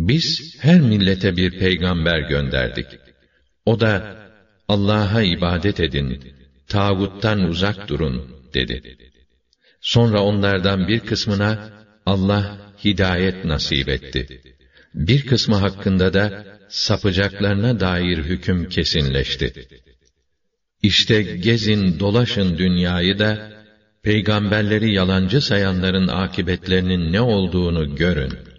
Biz her millete bir peygamber gönderdik. O da Allah'a ibadet edin, tağuttan uzak durun dedi. Sonra onlardan bir kısmına Allah hidayet nasip etti. Bir kısmı hakkında da sapacaklarına dair hüküm kesinleşti. İşte gezin dolaşın dünyayı da, peygamberleri yalancı sayanların akıbetlerinin ne olduğunu görün.